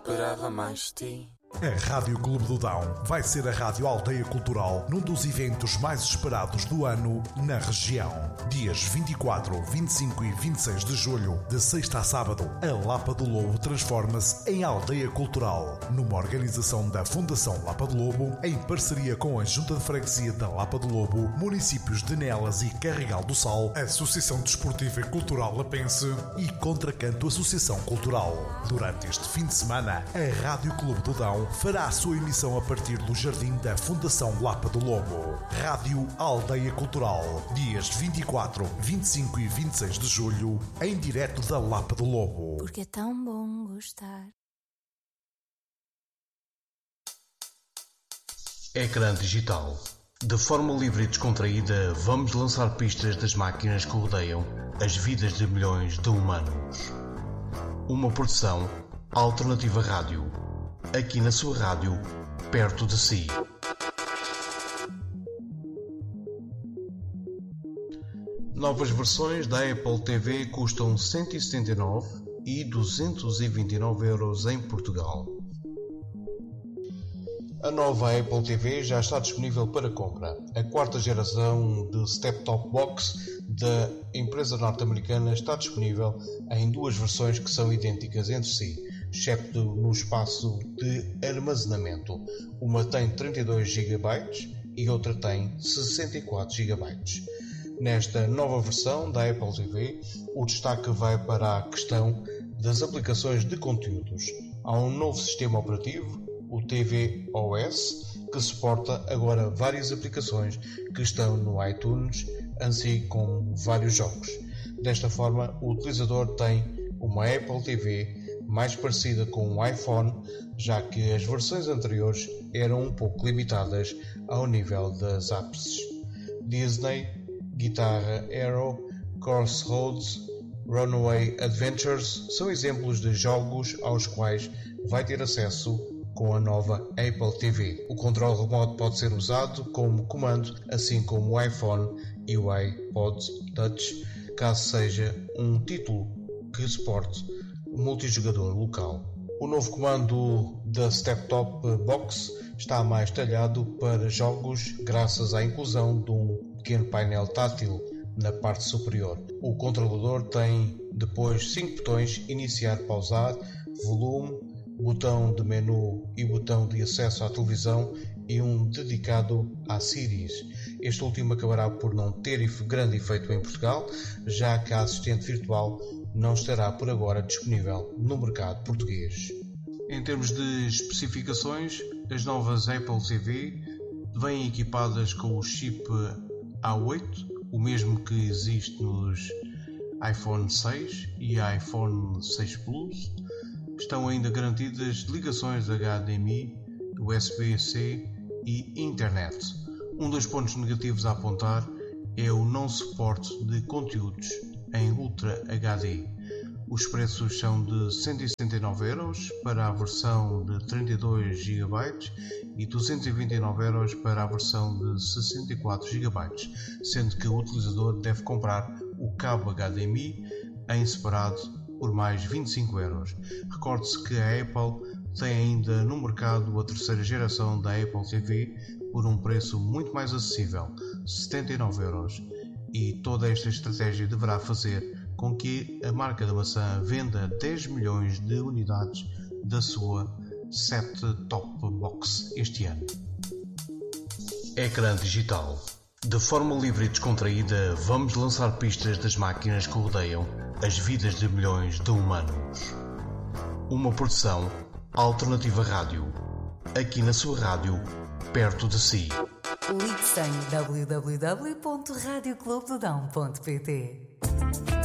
esperava mais de ti. A Rádio Clube do Dão vai ser a Rádio Aldeia Cultural num dos eventos mais esperados do ano na região. Dias 24, 25 e 26 de julho, de sexta a sábado, a Lapa do Lobo transforma-se em Aldeia Cultural, numa organização da Fundação Lapa do Lobo, em parceria com a Junta de Freguesia da Lapa do Lobo, municípios de Nelas e Carregal do Sal, Associação Desportiva e Cultural Lapense e Contracanto Associação Cultural. Durante este fim de semana, a Rádio Clube do Dão fará a sua emissão a partir do Jardim da Fundação Lapa do Lobo. Rádio Aldeia Cultural, dias 24, 25 e 26 de julho, em direto da Lapa do Lobo. Porque é tão bom gostar. Ecrã digital. De forma livre e descontraída, vamos lançar pistas das máquinas que rodeiam as vidas de milhões de humanos. Uma produção Alternativa Rádio. Aqui na sua rádio, perto de si. Novas versões da Apple TV custam 179 e 229 euros em Portugal. A nova Apple TV já está disponível para compra. A quarta geração de Step-Top Box da empresa norte-americana está disponível em duas versões que são idênticas entre si, excepto no espaço de armazenamento. Uma tem 32 GB e outra tem 64 GB. Nesta nova versão da Apple TV, o destaque vai para a questão das aplicações de conteúdos. Há um novo sistema operativo, o tvOS, que suporta agora várias aplicações que estão no iTunes, assim como vários jogos. Desta forma, o utilizador tem uma Apple TV mais parecida com um iPhone, já que as versões anteriores eram um pouco limitadas ao nível das apps. Disney, Guitar Hero, Crossroads, Runaway Adventures são exemplos de jogos aos quais vai ter acesso com a nova Apple TV. O controle remoto pode ser usado como comando, assim como o iPhone e o iPod Touch, caso seja um título que suporte multijogador local. O novo comando da Step-Top Box está mais talhado para jogos graças à inclusão de um pequeno painel tátil na parte superior. O controlador tem depois 5 botões: iniciar, pausar, volume, botão de menu e botão de acesso à televisão e um dedicado à Siri. Este último acabará por não ter grande efeito em Portugal, já que a assistente virtual não estará por agora disponível no mercado português. Em termos de especificações, as novas Apple TV vêm equipadas com o chip A8, o mesmo que existe nos iPhone 6 e iPhone 6 Plus. Estão ainda garantidas ligações HDMI, USB-C e Internet. Um dos pontos negativos a apontar é o não suporte de conteúdos em Ultra HD. Os preços são de 169 euros para a versão de 32 GB e 229 euros para a versão de 64 GB, sendo que o utilizador deve comprar o cabo HDMI em separado por mais 25 euros. Recorde-se que a Apple tem ainda no mercado a terceira geração da Apple TV por um preço muito mais acessível, 79 euros. E toda esta estratégia deverá fazer com que a marca da maçã venda 10 milhões de unidades da sua Set-Top Box este ano. Ecrã digital. De forma livre e descontraída, vamos lançar pistas das máquinas que rodeiam as vidas de milhões de humanos. Uma produção Alternativa Rádio. Aqui na sua rádio, perto de si. Ligue-se em www.radioclubedodão.pt.